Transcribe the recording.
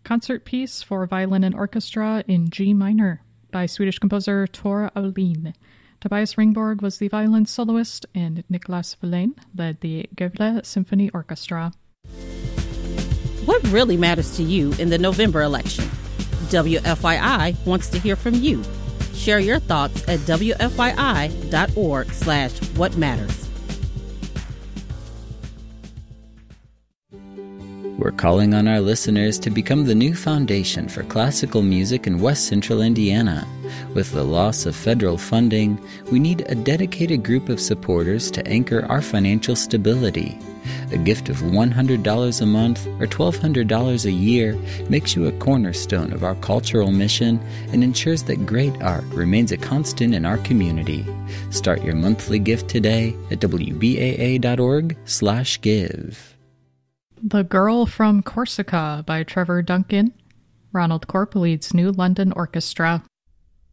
concert piece for violin and orchestra in G minor by Swedish composer Tor Aulin. Tobias Ringborg was the violin soloist, and Niklas Verlaine led the Gavle Symphony Orchestra. What really matters to you in the November election? WFYI wants to hear from you. Share your thoughts at WFYI.org/whatmatters. We're calling on our listeners to become the new foundation for classical music in West Central Indiana. With the loss of federal funding, we need a dedicated group of supporters to anchor our financial stability. A gift of $100 a month or $1,200 a year makes you a cornerstone of our cultural mission and ensures that great art remains a constant in our community. Start your monthly gift today at wbaa.org/give. The Girl from Corsica by Trevor Duncan. Ronald Corp leads New London Orchestra.